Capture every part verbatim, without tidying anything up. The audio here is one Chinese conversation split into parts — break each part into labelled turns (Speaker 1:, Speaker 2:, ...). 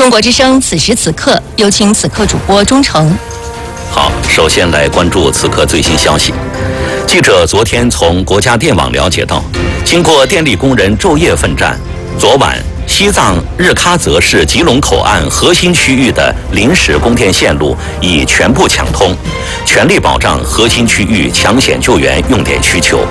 Speaker 1: 中国之声此时此刻，有请此刻主播钟诚。
Speaker 2: 好，首先来关注此刻最新消息。记者昨天从国家电网了解到，经过电力工人昼夜奋战，昨晚西藏日喀则市吉隆口岸核心区域的临时供电线路已全部抢通，全力保障核心区域抢险救援用电需求。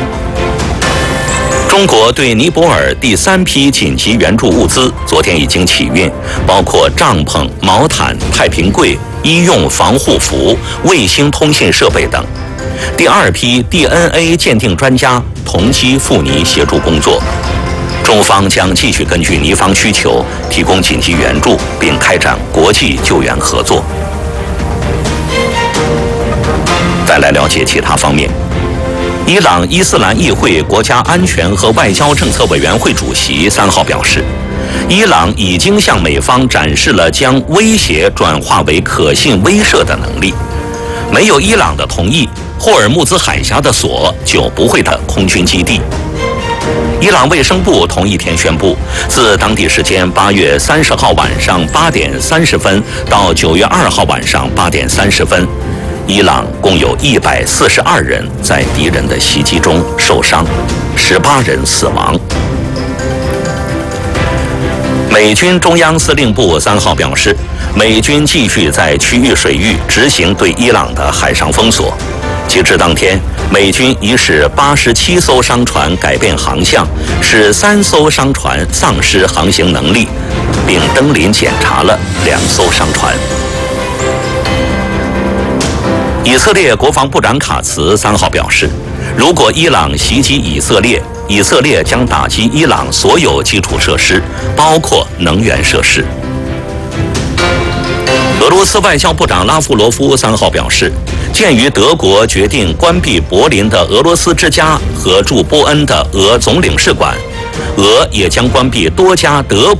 Speaker 2: 中国对尼泊尔第三批紧急援助物资昨天已经起运，包括帐篷、毛毯、太平柜、医用防护服、卫星通信设备等。第二批 D N A 鉴定专家同机赴尼协助工作。中方将继续根据尼方需求提供紧急援助，并开展国际救援合作。再来了解其他方面。伊朗伊斯兰议会国家安全和外交政策委员会主席三号表示，伊朗已经向美方展示了将威胁转化为可信威慑的能力。没有伊朗的同意，霍尔木兹海峡的锁就不会的空军基地。伊朗卫生部同一天宣布，自当地时间八月三十号晚上八点三十分到九月二号晚上八点三十分，伊朗共有一百四十二人在敌人的袭击中受伤，十八人死亡。美军中央司令部三号表示，美军继续在区域水域执行对伊朗的海上封锁。截至当天，美军已使八十七艘商船改变航向，使三艘商船丧失航行能力，并登临检查了两艘商船。以色列国防部长卡茨三号表示，如果伊朗袭击以色列，以色列将打击伊朗所有基础设施，包括能源设施。俄罗斯外交部长拉夫罗夫三号表示，鉴于德国决定关闭柏林的俄罗斯之家和驻波恩的俄总领事馆，俄也将关闭多家德国